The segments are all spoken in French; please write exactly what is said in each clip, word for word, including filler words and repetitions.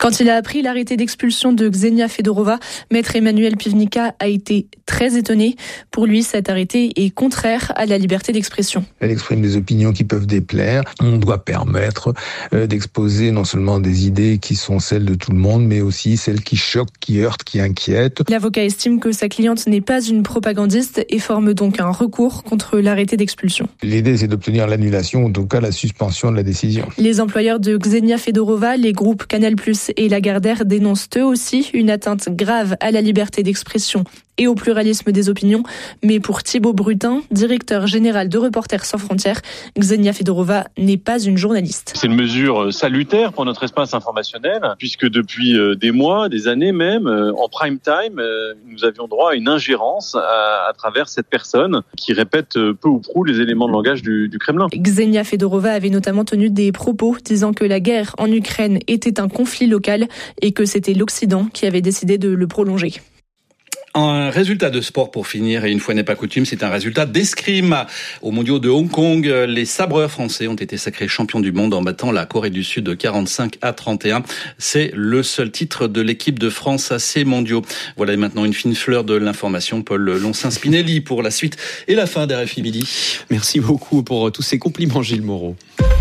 Quand il a appris l'arrêté d'expulsion de Ksenia Fedorova, maître Emmanuel Pivnica a été très étonné. Pour lui, cet arrêté est contraire à la liberté d'expression. Elle exprime des opinions qui peuvent déplaire. On doit permettre d'exposer non seulement des idées qui sont celles de tout le monde, mais aussi celles qui choquent, qui heurtent, qui inquiètent. L'avocat estime que sa cliente n'est pas une propagandiste et forme donc un recours contre l'arrêté d'expulsion. L'idée, c'est d'obtenir l'annulation, ou en tout cas la suspension de la décision. Les employeurs de Ksenia Fedorova, les groupes Canal plus et Lagardère dénoncent eux aussi une atteinte grave à la liberté d'expression et au pluralisme des opinions. Mais pour Thibaut Brutin, directeur général de Reporters sans frontières, Ksenia Fedorova n'est pas une journaliste. C'est une mesure salutaire pour notre espace informationnel, puisque depuis des mois, des années même, en prime time, nous avions droit à une ingérence à, à travers cette personne qui répète peu ou prou les éléments de langage du, du Kremlin. Ksenia Fedorova avait notamment tenu des propos disant que la guerre en Ukraine était un conflit local et que c'était l'Occident qui avait décidé de le prolonger. Un résultat de sport pour finir, et une fois n'est pas coutume, c'est un résultat d'escrime. Aux mondiaux de Hong Kong, les sabreurs français ont été sacrés champions du monde en battant la Corée du Sud de quarante-cinq à trente et un. C'est le seul titre de l'équipe de France à ces mondiaux. Voilà maintenant une fine fleur de l'information. Paul Loncin-Spinelli pour la suite et la fin d'R F I Midi. Merci beaucoup pour tous ces compliments, Gilles Moreau.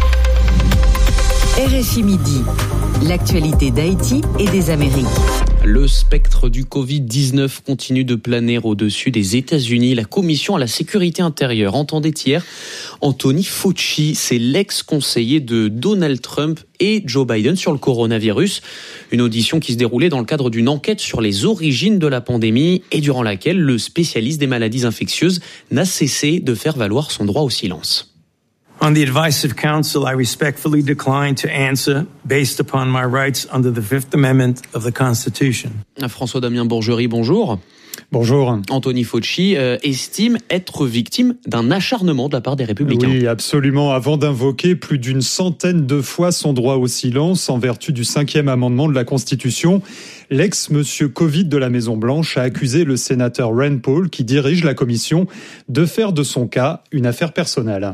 R F I Midi, l'actualité d'Haïti et des Amériques. Le spectre du covid dix-neuf continue de planer au-dessus des États-Unis. La Commission à la sécurité intérieure entendait hier Anthony Fauci, c'est l'ex-conseiller de Donald Trump et Joe Biden sur le coronavirus. Une audition qui se déroulait dans le cadre d'une enquête sur les origines de la pandémie et durant laquelle le spécialiste des maladies infectieuses n'a cessé de faire valoir son droit au silence. On the advice of counsel, I respectfully decline to answer based upon my rights under the Fifth Amendment of the Constitution. François-Damien Bourgerie, bonjour. Bonjour. Anthony Fauci euh, estime être victime d'un acharnement de la part des Républicains. Oui, absolument. Avant d'invoquer plus d'une centaine de fois son droit au silence en vertu du cinquième amendement de la Constitution, l'ex-monsieur Covid de la Maison-Blanche a accusé le sénateur Rand Paul, qui dirige la commission, de faire de son cas une affaire personnelle.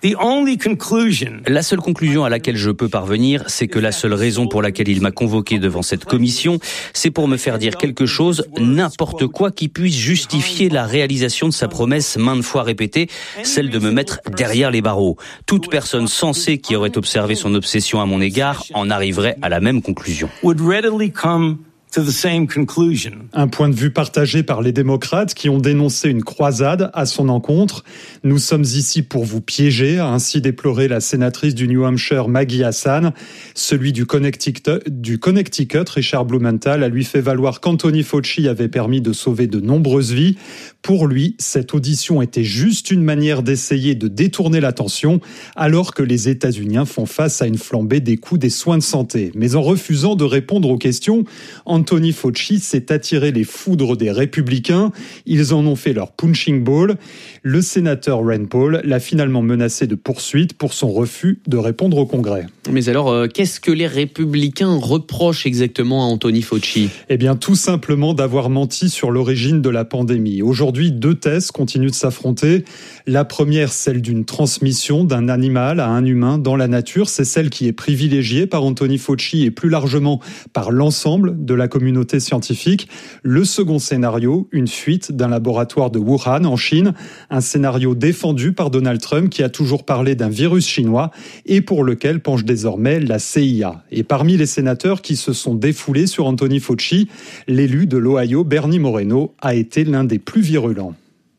La seule conclusion à laquelle je peux parvenir, c'est que la seule raison pour laquelle il m'a convoqué devant cette commission, c'est pour me faire dire quelque chose, n'importe quoi qui puisse justifier la réalisation de sa promesse maintes fois répétée, celle de me mettre derrière les barreaux. Toute personne sensée qui aurait observé son obsession à mon égard en arriverait à la même conclusion. To the same conclusion. Un point de vue partagé par les démocrates qui ont dénoncé une croisade à son encontre. Nous sommes ici pour vous piéger, a ainsi déploré la sénatrice du New Hampshire Maggie Hassan. Celui du Connecticut, du Connecticut, Richard Blumenthal, a lui fait valoir qu'Anthony Fauci avait permis de sauver de nombreuses vies. Pour lui, cette audition était juste une manière d'essayer de détourner l'attention alors que les États-Unis font face à une flambée des coûts des soins de santé. Mais en refusant de répondre aux questions, Anthony Fauci s'est attiré les foudres des Républicains. Ils en ont fait leur punching ball. Le sénateur Rand Paul l'a finalement menacé de poursuites pour son refus de répondre au Congrès. Mais alors, euh, qu'est-ce que les Républicains reprochent exactement à Anthony Fauci ? Eh bien, tout simplement d'avoir menti sur l'origine de la pandémie. Aujourd'hui, deux thèses continuent de s'affronter. La première, celle d'une transmission d'un animal à un humain dans la nature. C'est celle qui est privilégiée par Anthony Fauci et plus largement par l'ensemble de la communauté scientifique. Le second scénario, une fuite d'un laboratoire de Wuhan en Chine. Un scénario défendu par Donald Trump qui a toujours parlé d'un virus chinois et pour lequel penche désormais la C I A. Et parmi les sénateurs qui se sont défoulés sur Anthony Fauci, l'élu de l'Ohio, Bernie Moreno, a été l'un des plus virulents.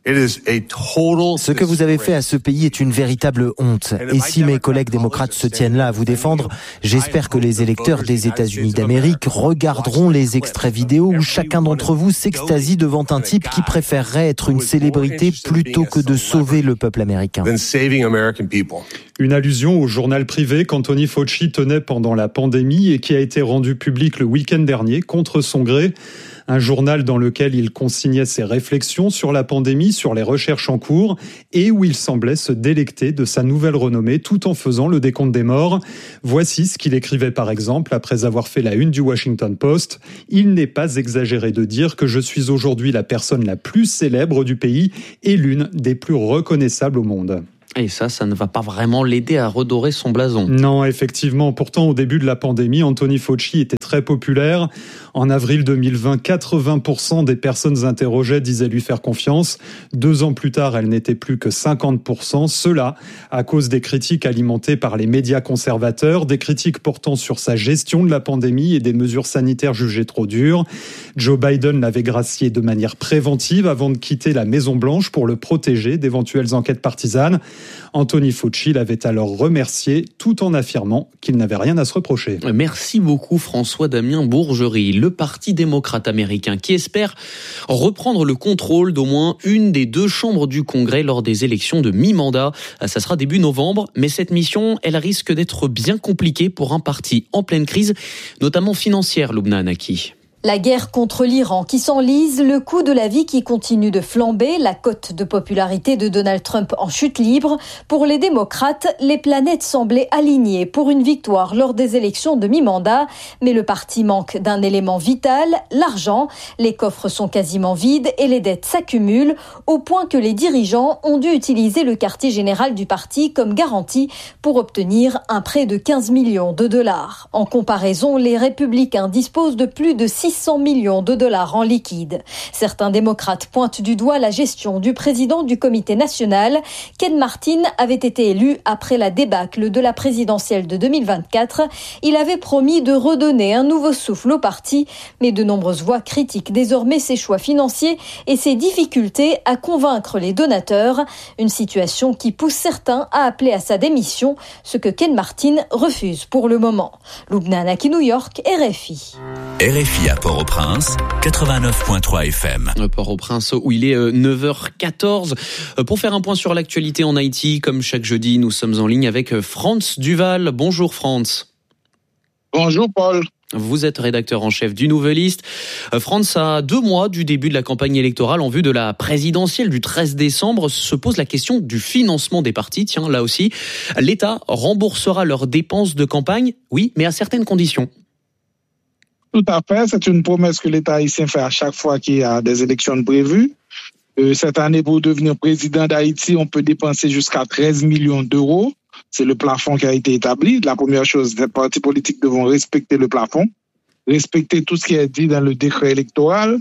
Ce que vous avez fait à ce pays est une véritable honte. Et si mes collègues démocrates se tiennent là à vous défendre, j'espère que les électeurs des États-Unis d'Amérique regarderont les extraits vidéo où chacun d'entre vous s'extasie devant un type qui préférerait être une célébrité plutôt que de sauver le peuple américain. Une allusion au journal privé qu'Anthony Fauci tenait pendant la pandémie et qui a été rendu public le week-end dernier contre son gré. Un journal dans lequel il consignait ses réflexions sur la pandémie, sur les recherches en cours et où il semblait se délecter de sa nouvelle renommée tout en faisant le décompte des morts. Voici ce qu'il écrivait par exemple après avoir fait la une du Washington Post. Il n'est pas exagéré de dire que je suis aujourd'hui la personne la plus célèbre du pays et l'une des plus reconnaissables au monde. Et ça, ça ne va pas vraiment l'aider à redorer son blason. Non, effectivement. Pourtant, au début de la pandémie, Anthony Fauci était très populaire. En avril deux mille vingt, quatre-vingts pour cent des personnes interrogées disaient lui faire confiance. Deux ans plus tard, elle n'était plus que cinquante pour cent. Cela à cause des critiques alimentées par les médias conservateurs, des critiques portant sur sa gestion de la pandémie et des mesures sanitaires jugées trop dures. Joe Biden l'avait gracié de manière préventive avant de quitter la Maison-Blanche pour le protéger d'éventuelles enquêtes partisanes. Anthony Fauci l'avait alors remercié tout en affirmant qu'il n'avait rien à se reprocher. Merci beaucoup François-Damien Bourgerie. Le Parti démocrate américain qui espère reprendre le contrôle d'au moins une des deux chambres du Congrès lors des élections de mi-mandat. Ça sera début novembre, mais cette mission, elle risque d'être bien compliquée pour un parti en pleine crise, notamment financière, Loubna Anaki. La guerre contre l'Iran qui s'enlise, le coût de la vie qui continue de flamber, la cote de popularité de Donald Trump en chute libre. Pour les démocrates, les planètes semblaient alignées pour une victoire lors des élections de mi-mandat. Mais le parti manque d'un élément vital, l'argent. Les coffres sont quasiment vides et les dettes s'accumulent au point que les dirigeants ont dû utiliser le quartier général du parti comme garantie pour obtenir un prêt de quinze millions de dollars. En comparaison, les républicains disposent de plus de six cents millions de dollars en liquide. Certains démocrates pointent du doigt la gestion du président du comité national. Ken Martin avait été élu après la débâcle de la présidentielle de deux mille vingt-quatre. Il avait promis de redonner un nouveau souffle au parti, mais de nombreuses voix critiquent désormais ses choix financiers et ses difficultés à convaincre les donateurs. Une situation qui pousse certains à appeler à sa démission, ce que Ken Martin refuse pour le moment. Loubna Anaki, New York, R F I. R F I à Port-au-Prince, quatre-vingt-neuf virgule trois F M. Port-au-Prince où il est neuf heures quatorze. Pour faire un point sur l'actualité en Haïti, comme chaque jeudi, nous sommes en ligne avec Frantz Duval. Bonjour Frantz. Bonjour Paul. Vous êtes rédacteur en chef du Nouvelliste. Frantz, à deux mois du début de la campagne électorale en vue de la présidentielle du treize décembre, se pose la question du financement des partis. Tiens, là aussi, l'État remboursera leurs dépenses de campagne, oui, mais à certaines conditions. Tout à fait, c'est une promesse que l'État haïtien fait à chaque fois qu'il y a des élections prévues. Euh, cette année, pour devenir président d'Haïti, on peut dépenser jusqu'à treize millions d'euros. C'est le plafond qui a été établi. La première chose, les partis politiques devront respecter le plafond, respecter tout ce qui est dit dans le décret électoral.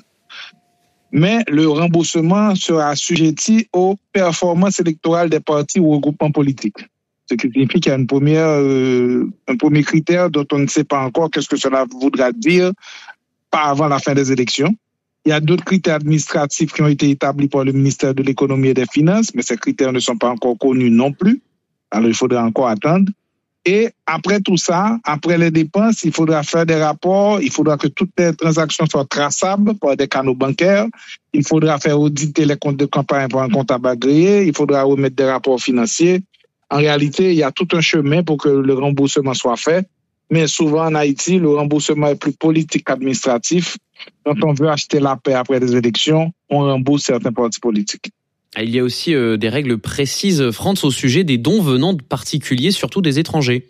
Mais le remboursement sera assujetti aux performances électorales des partis ou regroupements politiques. Ce qui signifie qu'il y a une première, euh, un premier critère dont on ne sait pas encore qu'est-ce que cela voudra dire pas avant la fin des élections. Il y a d'autres critères administratifs qui ont été établis par le ministère de l'Économie et des Finances, mais ces critères ne sont pas encore connus non plus. Alors, il faudra encore attendre. Et après tout ça, après les dépenses, il faudra faire des rapports, il faudra que toutes les transactions soient traçables par des canaux bancaires, il faudra faire auditer les comptes de campagne par un comptable agréé, il faudra remettre des rapports financiers. En réalité, il y a tout un chemin pour que le remboursement soit fait. Mais souvent, en Haïti, le remboursement est plus politique qu'administratif. Quand on veut acheter la paix après les élections, on rembourse certains partis politiques. Il y a aussi euh, des règles précises, Frantz, au sujet des dons venant de particuliers, surtout des étrangers.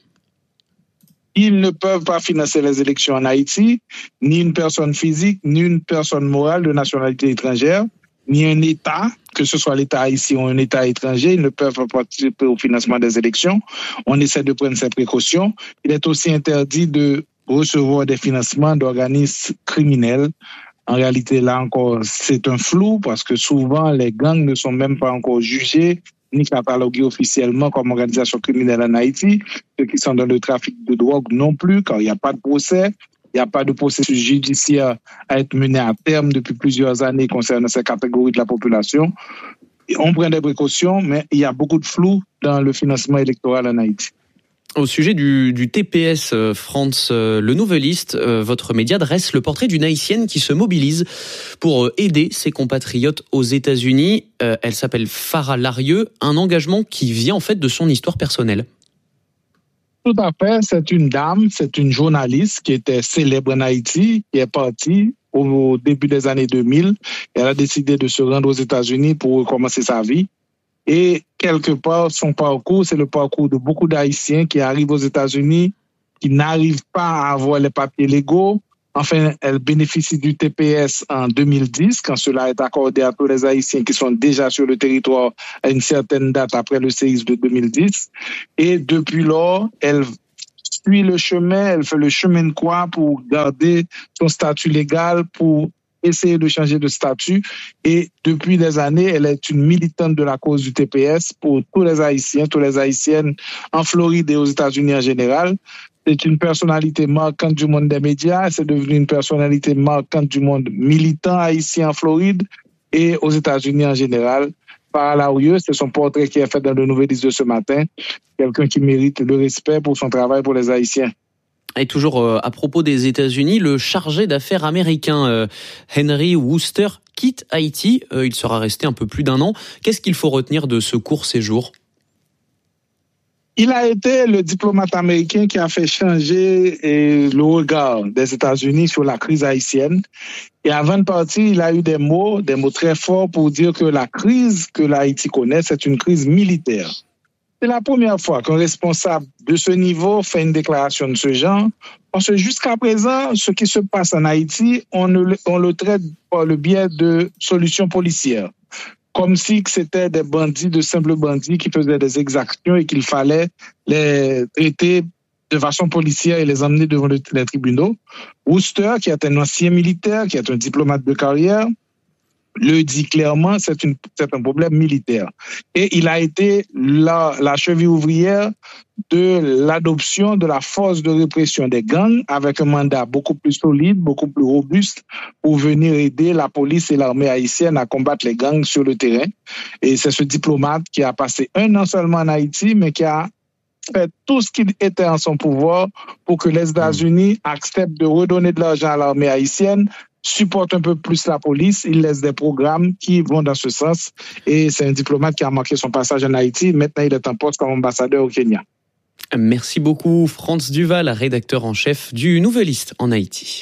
Ils ne peuvent pas financer les élections en Haïti, ni une personne physique, ni une personne morale de nationalité étrangère, ni un État, que ce soit l'État haïtien ou un État étranger, ils ne peuvent pas participer au financement des élections. On essaie de prendre ces précautions. Il est aussi interdit de recevoir des financements d'organismes criminels. En réalité, là encore, c'est un flou parce que souvent, les gangs ne sont même pas encore jugés ni catalogués officiellement comme organisation criminelle en Haïti. Ceux qui sont dans le trafic de drogue non plus, car il n'y a pas de procès. Il n'y a pas de processus judiciaire à être mené à terme depuis plusieurs années concernant ces catégories de la population. Et on prend des précautions, mais il y a beaucoup de flou dans le financement électoral en Haïti. Au sujet du, du T P S, Frantz, le Nouvelliste, votre média dresse le portrait d'une Haïtienne qui se mobilise pour aider ses compatriotes aux États-Unis. Elle s'appelle Farah Larieux, un engagement qui vient en fait de son histoire personnelle. Tout à fait, c'est une dame, c'est une journaliste qui était célèbre en Haïti, qui est partie au début des années deux mille. Elle a décidé de se rendre aux États-Unis pour recommencer sa vie. Et quelque part, son parcours, c'est le parcours de beaucoup d'Haïtiens qui arrivent aux États-Unis, qui n'arrivent pas à avoir les papiers légaux, Enfin, elle bénéficie du T P S en deux mille dix, quand cela est accordé à tous les Haïtiens qui sont déjà sur le territoire à une certaine date après le séisme de deux mille dix. Et depuis lors, elle suit le chemin, elle fait le chemin de croix pour garder son statut légal, pour essayer de changer de statut. Et depuis des années, elle est une militante de la cause du T P S pour tous les Haïtiens, tous les Haïtiennes en Floride et aux États-Unis en général. C'est une personnalité marquante du monde des médias. C'est devenu une personnalité marquante du monde militant haïtien en Floride et aux États-Unis en général. Par Laurieux, c'est son portrait qui est fait dans le Nouvelliste de ce matin. Quelqu'un qui mérite le respect pour son travail pour les Haïtiens. Et toujours euh, à propos des États-Unis, le chargé d'affaires américain euh, Henry Wooster quitte Haïti. Euh, il sera resté un peu plus d'un an. Qu'est-ce qu'il faut retenir de ce court séjour ? Il a été le diplomate américain qui a fait changer eh, le regard des États-Unis sur la crise haïtienne. Et avant de partir, il a eu des mots, des mots très forts pour dire que la crise que l'Haïti connaît, c'est une crise militaire. C'est la première fois qu'un responsable de ce niveau fait une déclaration de ce genre, parce que jusqu'à présent, ce qui se passe en Haïti, on, ne, on le traite par le biais de solutions policières. Comme si c'était des bandits, de simples bandits qui faisaient des exactions et qu'il fallait les traiter de façon policière et les emmener devant les tribunaux. Wooster, qui est un ancien militaire, qui est un diplomate de carrière, le dit clairement, c'est, une, c'est un problème militaire. Et il a été la, la cheville ouvrière de l'adoption de la force de répression des gangs avec un mandat beaucoup plus solide, beaucoup plus robuste pour venir aider la police et l'armée haïtienne à combattre les gangs sur le terrain. Et c'est ce diplomate qui a passé un an seulement en Haïti, mais qui a fait tout ce qui était en son pouvoir pour que les États-Unis acceptent de redonner de l'argent à l'armée haïtienne, supporte un peu plus la police, il laisse des programmes qui vont dans ce sens. Et c'est un diplomate qui a marqué son passage en Haïti. Maintenant, il est en poste comme ambassadeur au Kenya. Merci beaucoup, Franz Duval, rédacteur en chef du Nouvelliste en Haïti.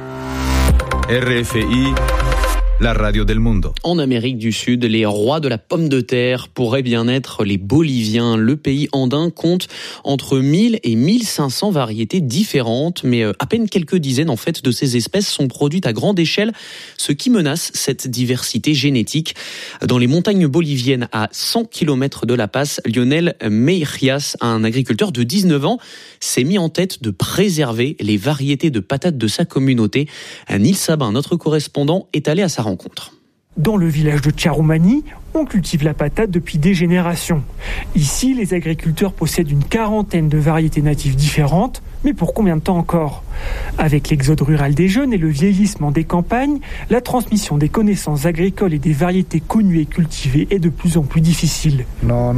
R F I, la radio del mundo. En Amérique du Sud, les rois de la pomme de terre pourraient bien être les Boliviens. Le pays andin compte entre mille et mille cinq cents variétés différentes, mais à peine quelques dizaines en fait de ces espèces sont produites à grande échelle, ce qui menace cette diversité génétique. Dans les montagnes boliviennes, à cent kilomètres de La Paz, Lionel Mejías, un agriculteur de dix-neuf ans, s'est mis en tête de préserver les variétés de patates de sa communauté. Nils Sabin, notre correspondant, est allé à sa rencontre. Dans le village de Charumani, on cultive la patate depuis des générations. Ici, les agriculteurs possèdent une quarantaine de variétés natives différentes, mais pour combien de temps encore ? Avec l'exode rural des jeunes et le vieillissement des campagnes, la transmission des connaissances agricoles et des variétés connues et cultivées est de plus en plus difficile. On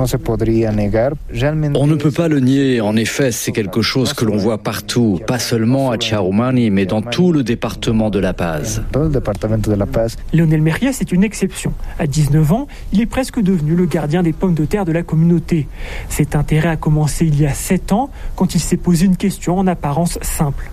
ne peut pas le nier, en effet, c'est quelque chose que l'on voit partout, pas seulement à Charumani, mais dans tout le département de La Paz. Lionel Mejías est une exception. À dix-neuf ans, il est presque devenu le gardien des pommes de terre de la communauté. Cet intérêt a commencé il y a sept ans, quand il s'est posé une question en apparence simple.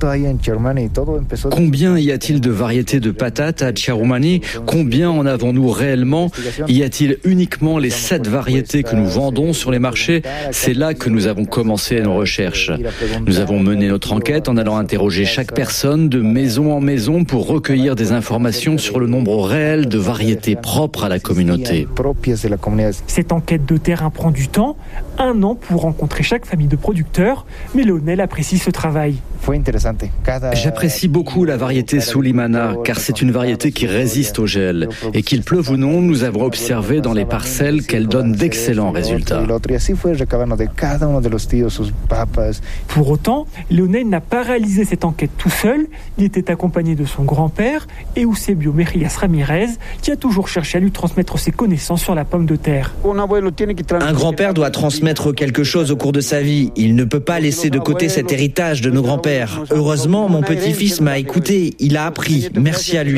Combien y a-t-il de variétés de patates à Charumani ? Combien en avons-nous réellement ? Y a-t-il uniquement les sept variétés que nous vendons sur les marchés ? C'est là que nous avons commencé nos recherches. Nous avons mené notre enquête en allant interroger chaque personne de maison en maison pour recueillir des informations sur le nombre réel de variétés propres à la communauté. Cette enquête de terrain prend du temps, un an pour rencontrer chaque famille de producteurs, mais Lionel apprécie ce travail. J'apprécie beaucoup la variété Sulimana, car c'est une variété qui résiste au gel. Et qu'il pleuve ou non, nous avons observé dans les parcelles qu'elle donne d'excellents résultats. Pour autant, Lionel n'a pas réalisé cette enquête tout seul. Il était accompagné de son grand-père, Eusebio Mejías Ramirez, qui a toujours cherché à lui transmettre ses connaissances sur la pomme de terre. Un grand-père doit transmettre quelque chose au cours de sa vie. Il ne peut pas laisser de côté cet héritage de nos grands-pères. Heureusement, mon petit-fils m'a écouté, il a appris. Merci à lui.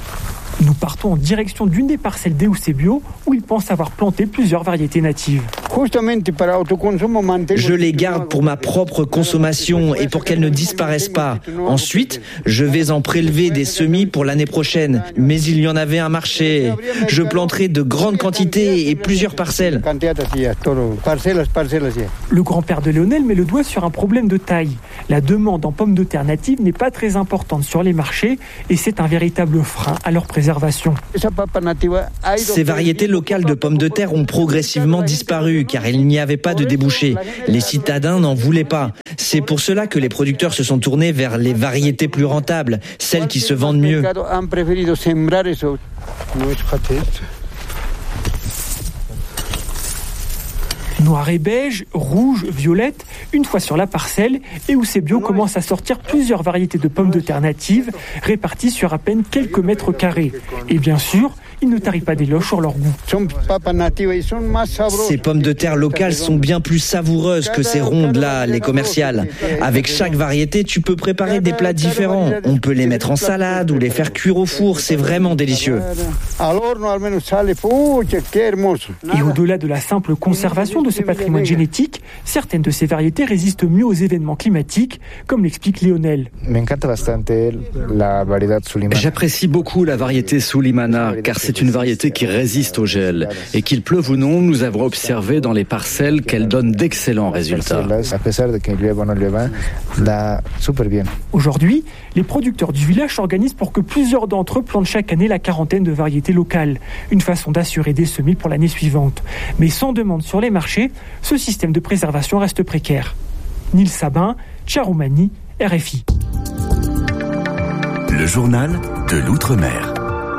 Nous partons en direction d'une des parcelles d'Eusebio où il pense avoir planté plusieurs variétés natives. Je les garde pour ma propre consommation et pour qu'elles ne disparaissent pas. Ensuite, je vais en prélever des semis pour l'année prochaine. Mais il y en avait un marché. Je planterai de grandes quantités et plusieurs parcelles. Le grand-père de Lionel met le doigt sur un problème de taille. La demande en pommes de terre natives n'est pas très importante sur les marchés et c'est un véritable frein à leur préservation. Ces variétés locales de pommes de terre ont progressivement disparu car il n'y avait pas de débouchés. Les citadins n'en voulaient pas. C'est pour cela que les producteurs se sont tournés vers les variétés plus rentables, celles qui se vendent mieux. Noir et beige, rouge, violette, une fois sur la parcelle, Eusebio commence à sortir plusieurs variétés de pommes de terre natives, réparties sur à peine quelques mètres carrés. Et bien sûr, il ne tarit pas d'éloges sur leur goût. Ces pommes de terre locales sont bien plus savoureuses que ces rondes-là, les commerciales. Avec chaque variété, tu peux préparer des plats différents. On peut les mettre en salade ou les faire cuire au four, c'est vraiment délicieux. Et au-delà de la simple conservation de ce patrimoine génétique, certaines de ces variétés résistent mieux aux événements climatiques, comme l'explique Lionel. J'apprécie beaucoup la variété Sulimana, car c'est une variété qui résiste au gel. Et qu'il pleuve ou non, nous avons observé dans les parcelles qu'elle donne d'excellents résultats. Aujourd'hui, les producteurs du village s'organisent pour que plusieurs d'entre eux plantent chaque année la quarantaine de variétés locales. Une façon d'assurer des semis pour l'année suivante. Mais sans demande sur les marchés, ce système de préservation reste précaire. Nils Sabin, Tcharoumani, R F I. Le journal de l'Outre-mer.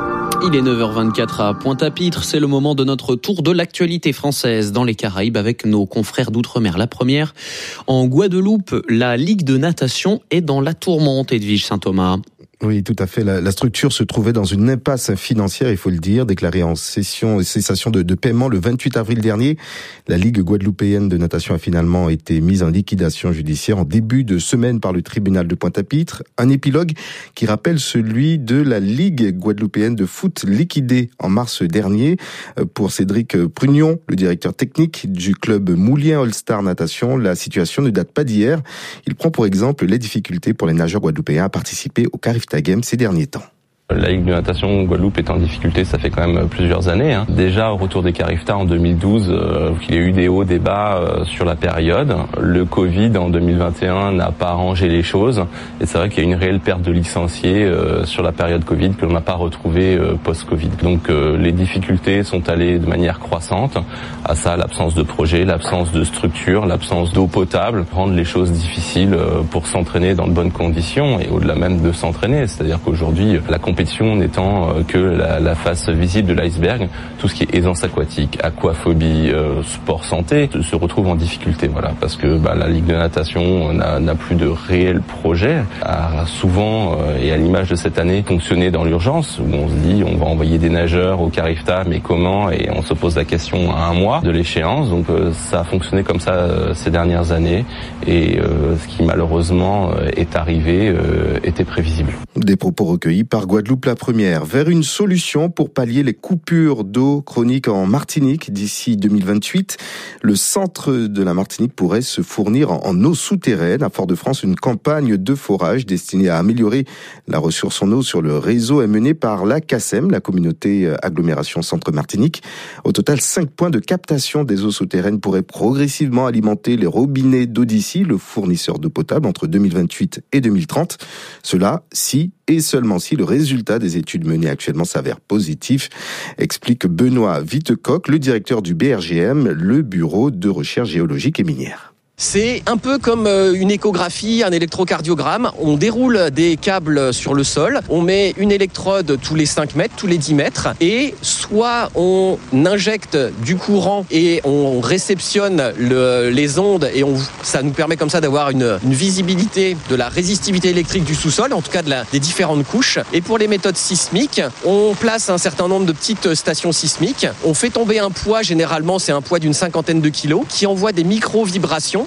Il est neuf heures vingt-quatre à Pointe-à-Pitre, c'est le moment de notre tour de l'actualité française dans les Caraïbes avec nos confrères d'Outre-mer. La première, en Guadeloupe, la Ligue de natation est dans la tourmente, Edwige Saint-Thomas. Oui, tout à fait. La, la structure se trouvait dans une impasse financière, il faut le dire, déclarée en cession, cessation de, de paiement le vingt-huit avril dernier. La Ligue guadeloupéenne de natation a finalement été mise en liquidation judiciaire en début de semaine par le tribunal de Pointe-à-Pitre. Un épilogue qui rappelle celui de la Ligue guadeloupéenne de foot liquidée en mars dernier. Pour Cédric Prunion, le directeur technique du club Moulien All-Star Natation, la situation ne date pas d'hier. Il prend pour exemple les difficultés pour les nageurs guadeloupéens à participer au Carifta Games ces derniers temps. La Ligue de natation Guadeloupe est en difficulté, ça fait quand même plusieurs années. Hein. Déjà au retour des Carifta en deux mille douze, euh, il y a eu des hauts, des bas euh, sur la période. Le Covid en deux mille vingt et un n'a pas arrangé les choses. Et c'est vrai qu'il y a une réelle perte de licenciés euh, sur la période Covid que l'on n'a pas retrouvée euh, post-Covid. Donc euh, les difficultés sont allées de manière croissante. À ça, l'absence de projet, l'absence de structure, l'absence d'eau potable rendent les choses difficiles euh, pour s'entraîner dans de bonnes conditions et au-delà même de s'entraîner. C'est-à-dire qu'aujourd'hui, la compétition n'étant que la, la face visible de l'iceberg, tout ce qui est aisance aquatique, aquaphobie, euh, sport santé se retrouve en difficulté, voilà, parce que bah, la Ligue de natation n'a, n'a plus de réel projet, a souvent euh, et à l'image de cette année fonctionné dans l'urgence où on se dit on va envoyer des nageurs au Carifta, mais comment, et on se pose la question à un mois de l'échéance. Donc euh, ça a fonctionné comme ça euh, ces dernières années et euh, ce qui malheureusement euh, est arrivé euh, était prévisible. Des propos recueillis par Guadeloupe la première, vers une solution pour pallier les coupures d'eau chroniques en Martinique d'ici deux mille vingt-huit. Le centre de la Martinique pourrait se fournir en eau souterraine. À Fort-de-France, une campagne de forage destinée à améliorer la ressource en eau sur le réseau est menée par la C A C E M, la communauté agglomération Centre Martinique. Au total, cinq points de captation des eaux souterraines pourraient progressivement alimenter les robinets d'Odyssey, le fournisseur d'eau potable, entre deux mille vingt-huit et deux mille trente. Cela, si et seulement si le résultat des études menées actuellement s'avère positif, explique Benoît Vitecoq, le directeur du B R G M, le Bureau de recherche géologique et minière. C'est un peu comme une échographie, un électrocardiogramme. On déroule des câbles sur le sol, on met une électrode tous les cinq mètres, tous les dix mètres, et soit on injecte du courant et on réceptionne le, les ondes, et on, ça nous permet comme ça d'avoir une, une visibilité de la résistivité électrique du sous-sol, en tout cas de la, des différentes couches. Et pour les méthodes sismiques, on place un certain nombre de petites stations sismiques. On fait tomber un poids, généralement c'est un poids d'une cinquantaine de kilos, qui envoie des micro-vibrations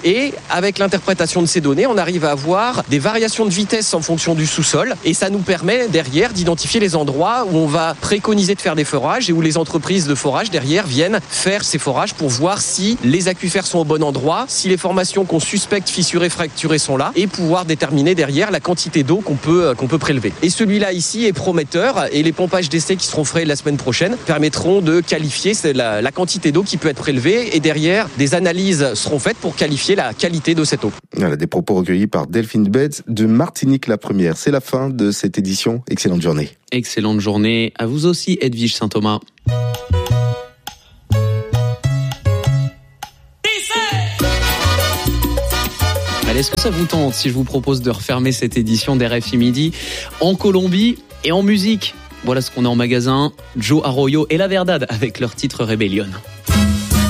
Et avec l'interprétation de ces données, on arrive à avoir des variations de vitesse en fonction du sous-sol. Et ça nous permet derrière d'identifier les endroits où on va préconiser de faire des forages et où les entreprises de forage derrière viennent faire ces forages pour voir si les aquifères sont au bon endroit, si les formations qu'on suspecte fissurées, fracturées sont là, et pouvoir déterminer derrière la quantité d'eau qu'on peut, qu'on peut prélever. Et celui-là ici est prometteur et les pompages d'essai qui seront faits la semaine prochaine permettront de qualifier la, la quantité d'eau qui peut être prélevée et derrière des analyses seront faites pour qualifier la qualité de cette eau. Voilà, des propos recueillis par Delphine Betz de Martinique la première. C'est la fin de cette édition. Excellente journée. Excellente journée à vous aussi, Edwige Saint-Thomas. Allez, est-ce que ça vous tente si je vous propose de refermer cette édition d'R F I Midi en Colombie et en musique? Voilà ce qu'on a en magasin. Joe Arroyo et La Verdad avec leur titre Rebellion.